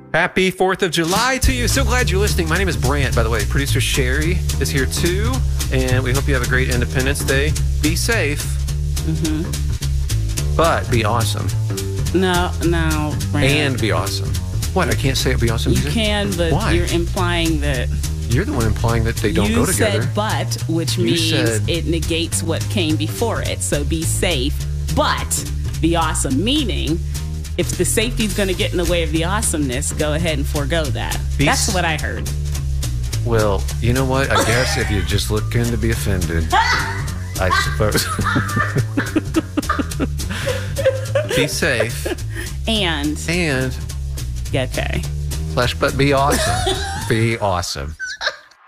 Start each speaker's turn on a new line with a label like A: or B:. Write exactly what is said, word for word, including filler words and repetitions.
A: Happy fourth of July to you. So glad you're listening. My name is Brant, by the way. Producer Sherry is here too. And we hope you have a great Independence Day. Be safe.
B: Mm-hmm.
A: But be awesome.
B: No, no, Brant.
A: And be awesome. What? I can't say it be awesome?
B: You can, but
A: Why?
B: You're implying that...
A: You're the one implying that they don't
B: you
A: go together.
B: You said but, which
A: You
B: means
A: said-
B: it negates what came before it. So be safe, but be awesome. Meaning, if the safety's going to get in the way of the awesomeness, go ahead and forego that.
A: Be
B: That's
A: s-
B: what I heard.
A: Well, you know what? I guess if you're just looking to be offended, I suppose. Be safe.
B: And...
A: And...
B: Okay.
A: Slash, but be awesome. Be awesome.